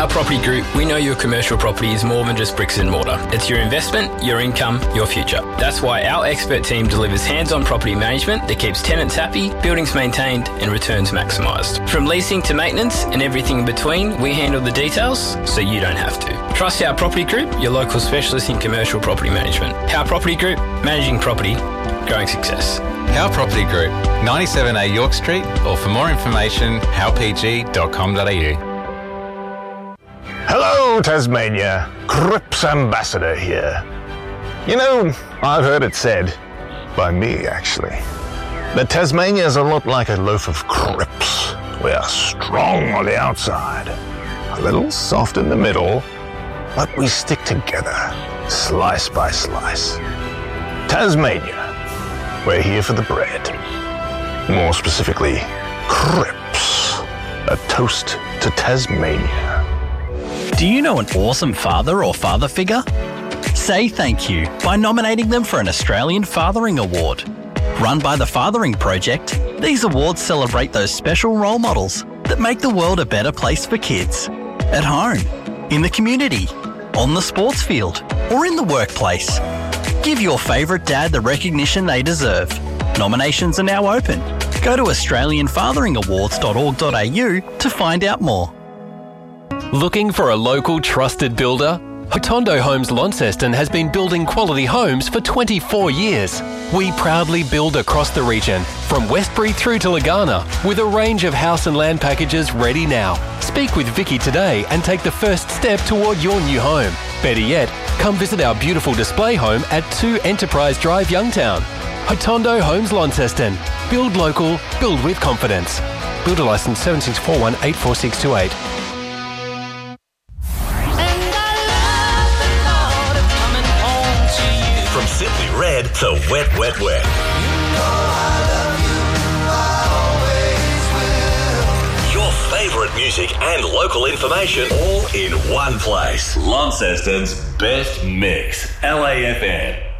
our Property Group, we know your commercial property is more than just bricks and mortar. It's your investment, your income, your future. That's why our expert team delivers hands-on property management that keeps tenants happy, buildings maintained and returns maximised. From leasing to maintenance and everything in between, we handle the details so you don't have to. Trust our Property Group, your local specialist in commercial property management. Our Property Group, managing property, growing success. Our Property Group, 97A York Street, or for more information, howpg.com.au. Hello, Tasmania. Cripps Ambassador here. You know, I've heard it said, by me actually, that Tasmania is a lot like a loaf of cripps. We are strong on the outside, a little soft in the middle, but we stick together, slice by slice. Tasmania, we're here for the bread. More specifically, cripps. A toast to Tasmania. Do you know an awesome father or father figure? Say thank you by nominating them for an Australian Fathering Award. Run by the Fathering Project, these awards celebrate those special role models that make the world a better place for kids. At home, in the community, on the sports field, or in the workplace. Give your favourite dad the recognition they deserve. Nominations are now open. Go to australianfatheringawards.org.au to find out more. Looking for a local trusted builder? Hotondo Homes Launceston has been building quality homes for 24 years. We proudly build across the region, from Westbury through to Lagana, with a range of house and land packages ready now. Speak with Vicky today and take the first step toward your new home. Better yet, come visit our beautiful display home at 2 Enterprise Drive, Youngtown. Hotondo Homes Launceston. Build local, build with confidence. Builder licence 7641-84628. From Simply Red to Wet, Wet, Wet. Your favourite music and local information all in one place. Launceston's best mix. LAFM.